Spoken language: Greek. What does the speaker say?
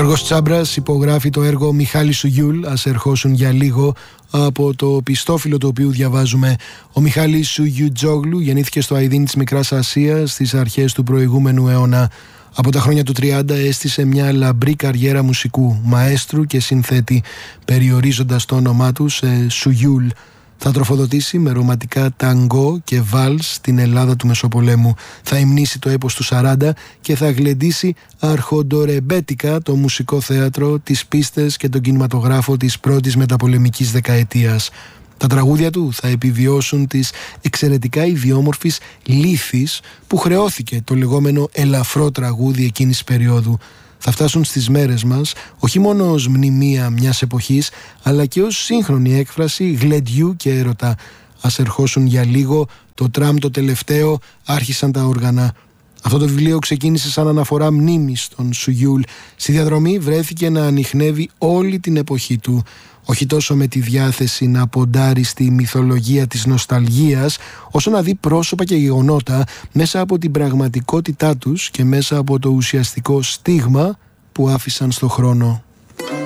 Γιώργος Τσάμπρας υπογράφει το έργο Μιχάλη Σουγιούλ, ας ερχόσουν για λίγο, από το πιστόφυλλο του οποίου διαβάζουμε. Ο Μιχάλης Σουγιουτζόγλου γεννήθηκε στο Αηδίν της Μικράς Ασίας στις αρχές του προηγούμενου αιώνα. Από τα χρόνια του 30 έστησε μια λαμπρή καριέρα μουσικού, μαέστρου και συνθέτη, περιορίζοντας το όνομά του σε Σουγιούλ. Θα τροφοδοτήσει με ρομαντικά ταγκό και βάλς στην Ελλάδα του Μεσοπολέμου. Θα υμνήσει το έπος του 40 και θα γλεντήσει αρχοντορεμπέτικα το μουσικό θέατρο, τις πίστες και τον κινηματογράφο της πρώτης μεταπολεμικής δεκαετίας. Τα τραγούδια του θα επιβιώσουν της εξαιρετικά ιδιόμορφης λύθης που χρεώθηκε το λεγόμενο ελαφρό τραγούδι εκείνης της περίοδου. Θα φτάσουν στις μέρες μας όχι μόνο ως μνημεία μιας εποχής, αλλά και ως σύγχρονη έκφραση γλεντιού και έρωτα. Ας ερχόσουν για λίγο, το τραμ το τελευταίο, άρχισαν τα όργανα. Αυτό το βιβλίο ξεκίνησε σαν αναφορά μνήμης στον Σουγιούλ. Στη διαδρομή βρέθηκε να ανιχνεύει όλη την εποχή του. Όχι τόσο με τη διάθεση να ποντάρει στη μυθολογία της νοσταλγίας, όσο να δει πρόσωπα και γεγονότα μέσα από την πραγματικότητά τους και μέσα από το ουσιαστικό στίγμα που άφησαν στο χρόνο.